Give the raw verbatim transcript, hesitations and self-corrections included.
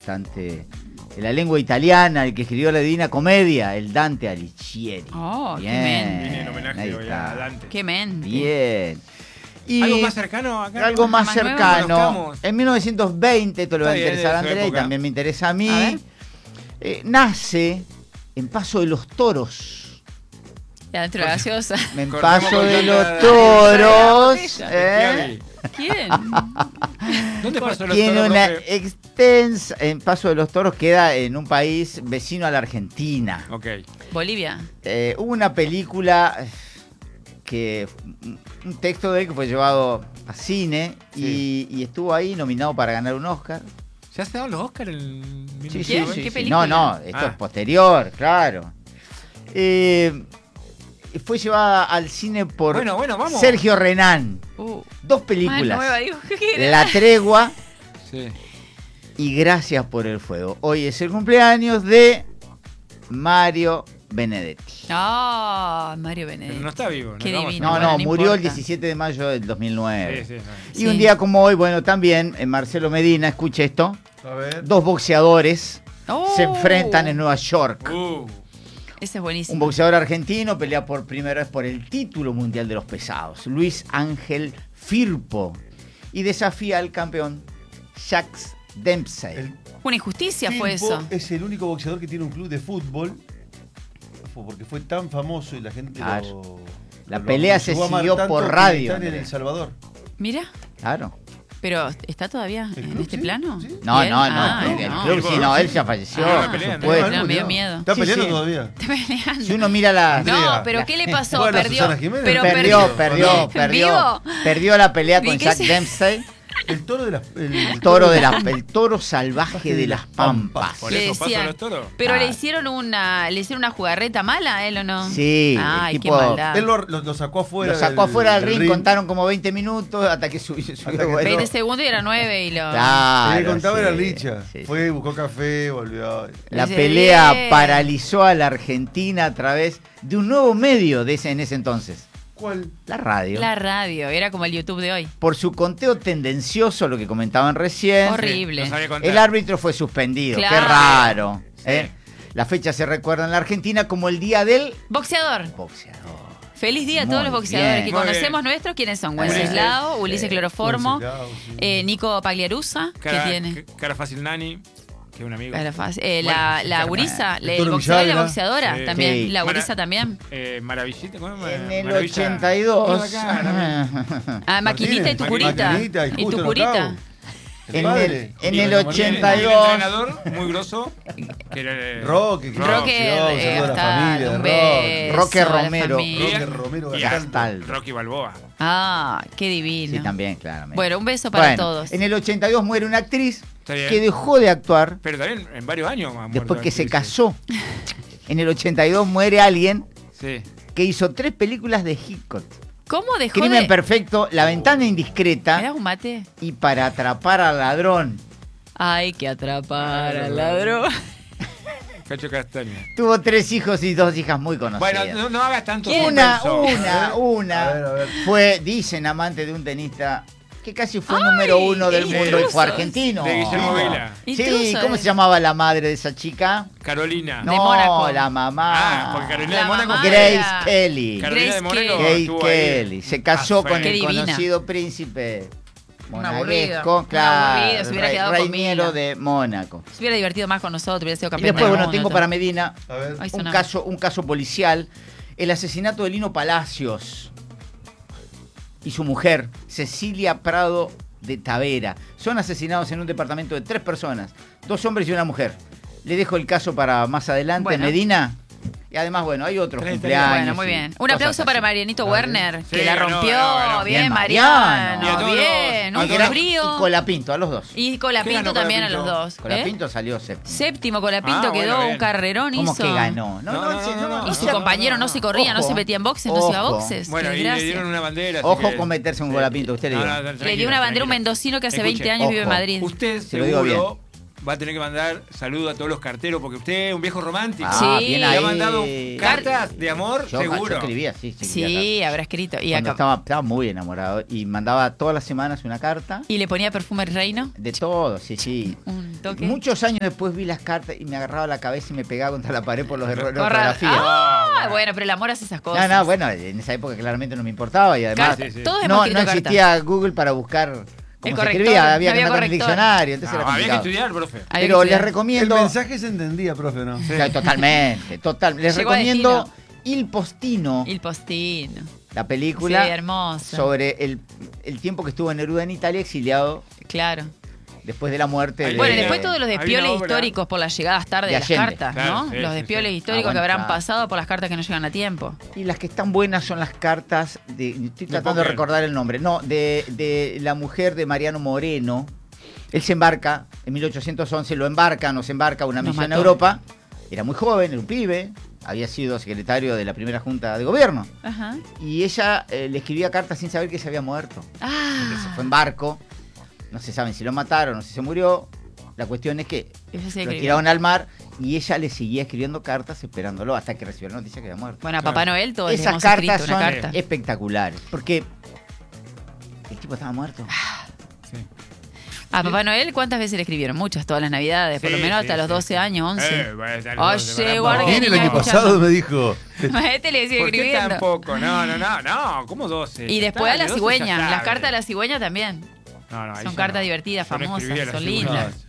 bastante de la lengua italiana, el que escribió la Divina Comedia, el Dante Alighieri. Oh, Bien. qué men. Viene en homenaje Ahí hoy está. a Dante. Qué mente. Bien. Y ¿Algo más cercano acá? algo más Más nuevo, cercano. conozcamos. En mil novecientos veinte, esto le va a Está bien, interesar a de esa Andrea y época. también me interesa a mí. A ver. Eh, nace en Paso de los Toros. Adentro de la gaseosa. En Cortemos Paso con de tanta- los Toros. Botella. ¿eh? ¿Quién? ¿Dónde pasó los Tiene toros, una profe? extensa. En Paso de los Toros queda en un país vecino a la Argentina. Ok. Bolivia. Eh, hubo una película eh, que. Un texto de él que fue llevado a cine Sí. y, y estuvo ahí nominado para ganar un Oscar. ¿Se has dado los Oscars en Sí, mil sí, ¿Quién? sí, ¿Qué sí. película? No, no, esto Ah. es posterior, claro. Eh, fue llevada al cine por Bueno, bueno, vamos. Sergio Renán. Uh. Dos Más películas. nueva, digo, ¿qué era? La Tregua Sí. y Gracias por el Fuego. Hoy es el cumpleaños de Mario Benedetti. Ah, Mario Pero Benedetti. no está vivo. Qué lo vamos a- divino. No, bueno, no, no murió el importa. diecisiete de mayo del dos mil nueve. Sí, sí. no. Y Sí. un día como hoy, bueno, también eh, Marcelo Medina, escuche esto, A ver. dos boxeadores Oh. se enfrentan en Nueva York. Uh, Ese es buenísimo. Un boxeador argentino pelea por primera vez por el título mundial de los pesados, Luis Ángel Firpo, y desafía al campeón Jack Dempsey. El Una injusticia fue Firpo eso. es el único boxeador que tiene un club de fútbol. Fue Porque fue tan famoso y la gente Claro. lo. La lo- pelea lo se llegó a amar siguió tanto por que radio, Están en Andrea. El Salvador. Mira, Claro. pero ¿está todavía ¿El en club, este sí? plano? Sí. No, Bien. no, no. Ah, el, el no. club, sí, no, él ya falleció. Ah, por peleando. supuesto. No, me dio miedo. Está Sí, peleando sí. todavía. Está peleando. Si uno mira la. No, Andrea. pero ¿qué le pasó? Bueno, perdió. Susana Jiménez. Pero Perdió, perdió. perdió, perdió. ¿Vivo? Perdió la pelea Vi con que Jack se- Dempsey. El toro de las. El, El toro de la, el toro salvaje de las pampas. por Le eso paso decían- los toros. Pero Ah. le hicieron una le hicieron una jugarreta mala a él o no? Sí, el Ay, tipo- qué maldad. Él lo, lo- lo sacó afuera. Lo sacó del- afuera del ring, ring. contaron como veinte minutos hasta que subió. subió Hasta que- bueno. veinte segundos y era nueve y lo. Claro, Se le contaba sí, era Licha. sí, sí. Fue, buscó café, volvió. La Dice, pelea bien. paralizó a la Argentina a través de un nuevo medio de ese, en ese entonces, ¿Cuál? la radio. La radio, era como el YouTube de hoy. Por su conteo tendencioso, lo que comentaban recién, Horrible. No sabía contar. el árbitro fue suspendido. Claro. Qué raro. Sí. ¿eh? La fecha se recuerda en la Argentina como el día del Boxeador. boxeador. Feliz día a Muy todos los boxeadores bien. que Muy conocemos bien. nuestros. ¿Quiénes son? Muy Wenceslao, bien. Ulises Sí. Cloroformo, Wenceslao, sí. eh, Nico Pagliarusa, ¿qué Cara, tiene? c- cara fácil Nani, que es un amigo. Cara fácil. Eh, Bueno, la sí, la cara- Gurisa, El el Toro boxeador y la Villagra. boxeadora Sí. también. Sí. La Mara- Gurisa también. Eh, Maravillita, ¿cómo es? En el Maravilla. ochenta y dos. Mira acá, también. Ah, Maquinita y tu Martínez, curita. Maquinita y Y justo tu en curita. octavo. El En padre. el- en Y el bueno, ochenta y Y dos. el entrenador, muy grosso, que era eh, Roque, que Roque, sí, oh, eh, saludo a la hasta familia, un Roque. beso Roque a la Romero. familia. Roque Romero y Gastaldo. a Rocky Balboa. Ah, qué divino. Sí, también, claramente. Bueno, un beso para Bueno, todos. En el ochenta y dos muere una actriz Está bien. que dejó de actuar Pero también en varios años más. después que se casó. En el ochenta y dos muere alguien Sí. que hizo tres películas de Hitchcock. ¿Cómo dejó Crimen de...? Perfecto, La Ventana ¿Me das Indiscreta un mate? y Para atrapar al ladrón. Hay que atrapar al ladrón. Cacho Castaña. Tuvo tres hijos y dos hijas muy conocidas. Bueno, no, no hagas tanto una, suspenso. una, una. A ver, a ver. Fue, dicen, amante de un tenista que casi fue número uno del mundo y intrusos. fue argentino. De Guillermo Vela. Sí, Intrusos. ¿cómo se llamaba la madre de esa chica? Carolina. No, De Mónaco. la mamá. Ah, porque Carolina La de Mónaco. mamá. Grace era- Kelly. Carolina de Grace Mónaco Kelly. Grace estuvo ahí. Kelly. Se casó Ah, con fue. el Qué divina. conocido príncipe Un aburrido. monaguesco, Un claro. aburrido, se hubiera rey- quedado Reiniero conmigo. de Mónaco. Se hubiera divertido más con nosotros, hubiera sido Y campeón después, del bueno, mundo, tengo todo. para Medina A ver. Ay, un sonaba. caso, un caso policial. El asesinato de Lino Palacios y su mujer, Cecilia Prado de Tavera. Son asesinados en un departamento de tres personas, dos hombres y una mujer. Le dejo el caso para más adelante, Bueno. Medina. Y además, bueno, hay otros Tres, tres. cumpleaños. Bueno, muy y bien. Un cosas aplauso para así. Marianito Dale. Werner, Sí, que la ganó, rompió. ganó, ganó. Bien, Bien, Mariano. Mariano. Y a todos Bien, los- un a todos- frío. Y Colapinto, a los dos. Y Colapinto ¿Qué ganó también a Colapinto? los dos. ¿eh? Colapinto salió séptimo. Séptimo Colapinto Ah, quedó, bueno, un bien. carrerón ¿Cómo hizo. que ganó? No, no, no, no, Y su no, compañero no, no, no. se corría, no Ojo. se metía en boxes, no se iba a Ojo. boxes. Bueno, Qué y le desgracia. dieron una bandera. así Ojo que- con meterse en Sí. Colapinto, usted le No, digo. no, Le tranquilo, dio una bandera a un tranquilo. mendocino que hace Escuche, veinte años vive en ojo. Madrid. Usted Se lo digo seguro va a tener que mandar saludos a todos los carteros, porque usted es un viejo romántico. Ah, Sí. bien Le ahí. ha mandado cartas de amor, Yo, seguro. yo escribía, sí, sí. escribía Sí, cartas. habrá escrito. Y, Cuando acá- estaba, estaba muy enamorado y mandaba todas las semanas una carta. y le ponía perfume reino. De todo, sí, sí. Un toque. Muchos años después vi las cartas y me agarraba la cabeza y me pegaba contra la pared por los errores de Corra- ortografía. Ah, bueno, pero el amor hace esas cosas. No, no, bueno, en esa época claramente no me importaba y además Car- Sí, sí. Todos hemos no, no escrito cartas. existía Google para buscar cómo se corrector, escribía, había no que había mandar el corrector. diccionario, entonces No, era había que complicado. estudiar, profe. Había Pero que les estudiar. El recomiendo... mensaje se entendía, profe, ¿no? Claro, totalmente, total. Les Llegó a recomiendo destino. Il Postino, Il postino. la película Sí, hermosa. sobre el, el tiempo que estuvo Neruda en Italia exiliado Claro. después de la muerte Ahí de... Bueno, y Eh, después todos los hay una despioles obra- históricos por las llegadas tarde de de, las Allende. cartas, Claro, ¿no? sí, los sí, despioles sí. históricos Ah, bueno, que habrán claro. pasado por las cartas que no llegan a tiempo. Y las que están buenas son las cartas de... Estoy tratando de Pokémon. recordar el nombre. No, de, de la mujer de Mariano Moreno. Él se embarca, en mil ochocientos once lo embarca, nos embarca a una Nos misión a mató. Europa. Era muy joven, era un pibe. Había sido secretario de la primera junta de gobierno. Ajá. Y ella eh, le escribía cartas sin saber que se había muerto. Porque se Ah. fue en barco. No se saben si lo mataron o si se murió. La cuestión es que Eso sí lo escribió. tiraron al mar y ella le seguía escribiendo cartas esperándolo hasta que recibió la noticia que había muerto. Bueno, a Papá Noel todos le Esas hemos cartas escrito son una carta. espectaculares. Porque el tipo estaba muerto. Sí. A Papá Noel, ¿cuántas veces le escribieron? Muchas, todas las navidades, por Sí, lo menos sí, hasta los sí, doce sí. años, once. Eh, bueno, ya los Oye, doce, para- guarda que Martín el niña año escuchando. pasado me dijo. A este le sigue ¿Por qué escribiendo. tampoco? No, no, no, no. ¿Cómo doce? Y Ya después está, a la de doce cigüeña. ya Las sabe. cartas de la cigüeña también. No, no, ahí Son ya cartas no. divertidas, Yo no famosas, escribía la son cigüeña. lindas.